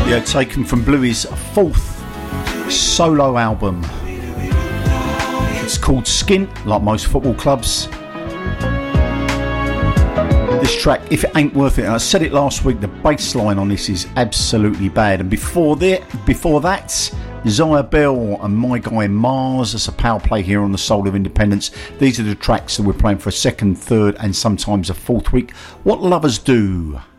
Yeah, taken from Bluey's fourth solo album. It's called Skint, like most football clubs. This track, If It Ain't Worth It, and I said it last week, the bass line on this is absolutely bad. And before that, Zaya Bell and My Guy Mars. That's a power play here on the Soul of Independence. These are the tracks that we're playing for a second, third and sometimes a fourth week. What Lovers Do.